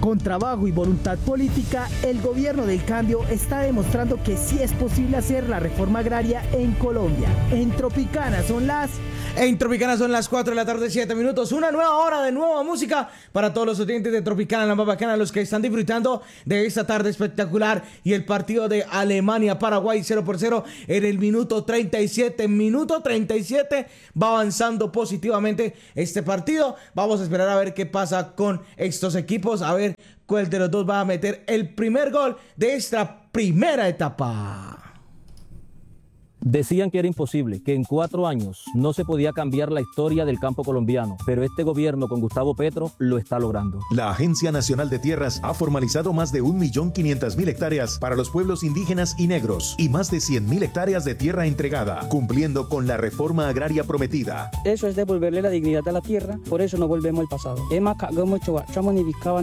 Con trabajo y voluntad política, el gobierno del cambio está demostrando que sí es posible hacer la reforma agraria en Colombia. En Tropicana son las 4 de la tarde, 7 minutos. Una nueva hora de nueva música para todos los oyentes de Tropicana, la más bacana, los que están disfrutando de esta tarde espectacular. Y el partido de Alemania-Paraguay 0-0 en el minuto 37. Minuto 37 va avanzando positivamente este partido. Vamos a esperar a ver qué pasa con estos equipos. A ver cuál de los dos va a meter el primer gol de esta primera etapa. Decían que era imposible, que en 4 años no se podía cambiar la historia del campo colombiano, pero este gobierno con Gustavo Petro lo está logrando. La Agencia Nacional de Tierras ha formalizado más de 1.500.000 hectáreas para los pueblos indígenas y negros y más de 100.000 hectáreas de tierra entregada, cumpliendo con la reforma agraria prometida. Eso es devolverle la dignidad a la tierra, por eso no volvemos al pasado.